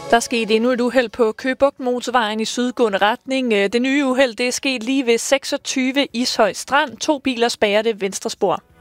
Der skete endnu et uheld på Køge Bugt Motorvejen i sydgående retning. Det nye uheld det er sket lige ved 26 Ishøj Strand. 2 biler spærrer det venstre spor.